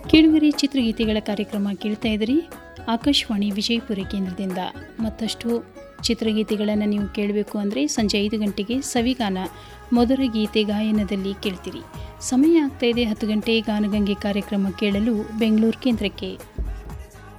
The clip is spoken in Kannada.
ಕೇಳುಗರಿ ಚಿತ್ರಗೀತೆಗಳ ಕಾರ್ಯಕ್ರಮ ಕೇಳ್ತಾ ಇದ್ದೀರಿ ಆಕಾಶವಾಣಿ ವಿಜಯಪುರ ಕೇಂದ್ರದಿಂದ. ಮತ್ತಷ್ಟು ಚಿತ್ರಗೀತೆಗಳನ್ನು ನೀವು ಕೇಳಬೇಕು ಅಂದರೆ ಸಂಜೆ 5 ಗಂಟೆಗೆ ಸವಿಗಾನ ಮೊದಲ ಗೀತೆ ಗಾಯನದಲ್ಲಿ ಕೇಳ್ತೀರಿ. ಸಮಯ ಆಗ್ತಾ ಇದೆ 10 ಗಂಟೆ. ಗಾನಗಂಗೆ ಕಾರ್ಯಕ್ರಮ ಕೇಳಲು ಬೆಂಗಳೂರು ಕೇಂದ್ರಕ್ಕೆ.